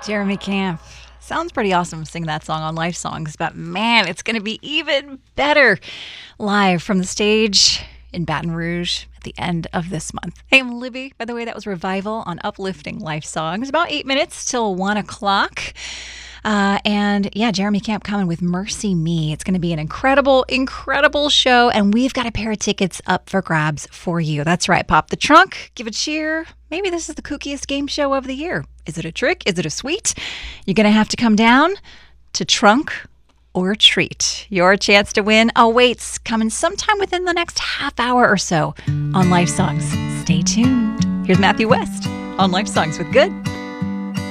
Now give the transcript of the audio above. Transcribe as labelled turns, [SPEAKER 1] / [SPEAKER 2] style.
[SPEAKER 1] Jeremy Camp. Sounds pretty awesome singing that song on Life Songs, but man, it's going to be even better live from the stage in Baton Rouge at the end of this month. Hey, I'm Libby. By the way, that was Revival on Uplifting Life Songs. About 8 minutes till 1 o'clock. And yeah, Jeremy Camp coming with Mercy Me. It's going to be an incredible, incredible show. And we've got a pair of tickets up for grabs for you. That's right. Pop the trunk, give a cheer. Maybe this is the kookiest game show of the year. Is it a trick? Is it a sweet? You're going to have to come down to Trunk or Treat. Your chance to win awaits coming sometime within the next half hour or so on Life Songs. Stay tuned. Here's Matthew West on Life Songs with Good.